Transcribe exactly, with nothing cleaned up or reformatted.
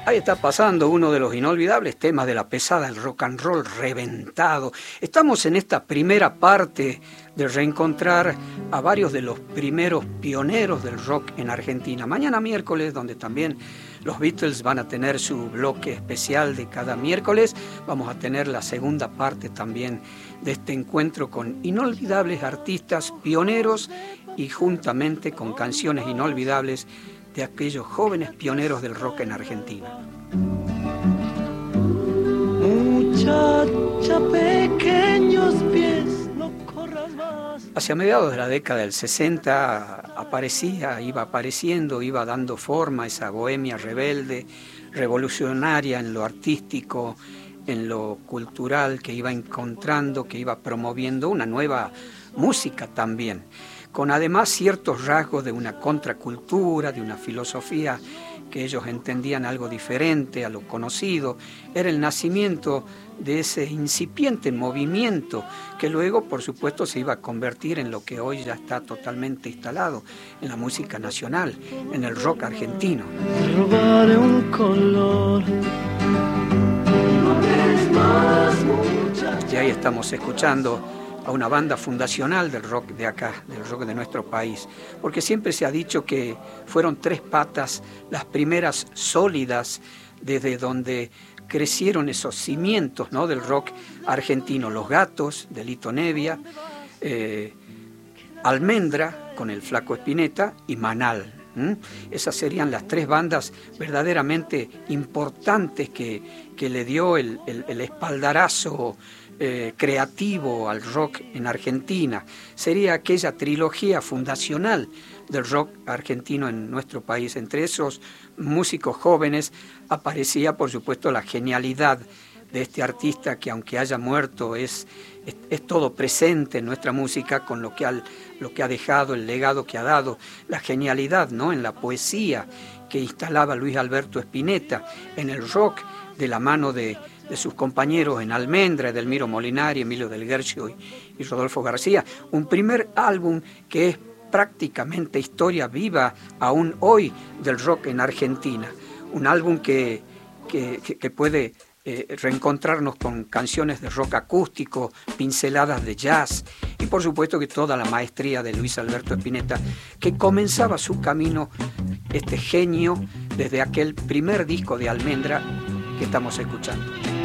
Ahí está pasando uno de los inolvidables temas de la pesada, el rock and roll reventado. Estamos en esta primera parte de reencontrar a varios de los primeros pioneros del rock en Argentina. Mañana miércoles, donde también los Beatles van a tener su bloque especial de cada miércoles, vamos a tener la segunda parte también de este encuentro con inolvidables artistas pioneros y juntamente con canciones inolvidables de aquellos jóvenes pioneros del rock en Argentina. Muchacha, pequeños pies, no corras más. Hacia mediados de la década del sesenta aparecía, iba apareciendo, iba dando forma a esa bohemia rebelde, revolucionaria en lo artístico, en lo cultural, que iba encontrando, que iba promoviendo una nueva música también, con además ciertos rasgos de una contracultura, de una filosofía que ellos entendían algo diferente a lo conocido. Era el nacimiento de ese incipiente movimiento que luego, por supuesto, se iba a convertir en lo que hoy ya está totalmente instalado en la música nacional, en el rock argentino. Robaré un color. No eres más, muchacha. Y ahí estamos escuchando a una banda fundacional del rock de acá, del rock de nuestro país, porque siempre se ha dicho que fueron tres patas las primeras sólidas desde donde crecieron esos cimientos, ¿no?, del rock argentino: Los Gatos, de Lito Nevia, eh, Almendra, con el Flaco Spinetta, y Manal. ¿Mm? Esas serían las tres bandas verdaderamente importantes que, que le dio el, el, el espaldarazo eh, creativo al rock en Argentina. Sería aquella trilogía fundacional del rock argentino en nuestro país. Entre esos músicos jóvenes aparecía, por supuesto, la genialidad de este artista que, aunque haya muerto, es, es, es todo presente en nuestra música, con lo que, al, lo que ha dejado, el legado que ha dado, la genialidad, ¿no?, en la poesía que instalaba Luis Alberto Spinetta, en el rock de la mano de, de sus compañeros en Almendra, Edelmiro Molinari, Emilio del Guercio y, y Rodolfo García. Un primer álbum que es prácticamente historia viva aún hoy del rock en Argentina. Un álbum que, que, que, que puede Eh, reencontrarnos con canciones de rock acústico, pinceladas de jazz y por supuesto que toda la maestría de Luis Alberto Spinetta, que comenzaba su camino, este genio, desde aquel primer disco de Almendra que estamos escuchando.